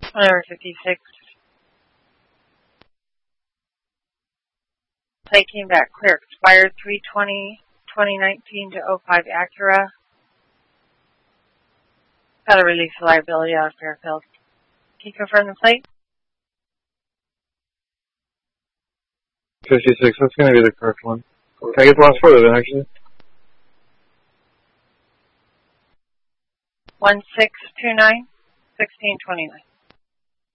Number 56. Plate came back clear. Expired 3/20/2019 to 05 Acura. Got to release the liability out of Fairfield. Can you confirm the plate? 56, that's going to be the correct one. Can I get the last photo then, actually? 1629 1629.